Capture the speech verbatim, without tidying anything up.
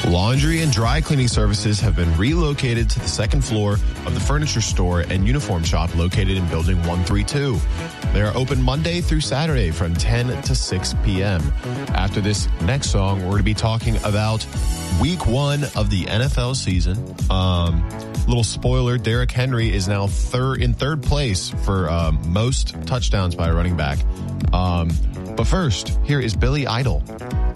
Laundry and dry cleaning services have been relocated to the second floor of the furniture store and uniform shop located in Building one thirty-two. They are open Monday through Saturday from ten to six p.m. After this next song, we're going to be talking about week one of the N F L season. Um, little spoiler, Derrick Henry is now third in third place for um, most touchdowns by a running back. Um, but first, here is Billy Idol.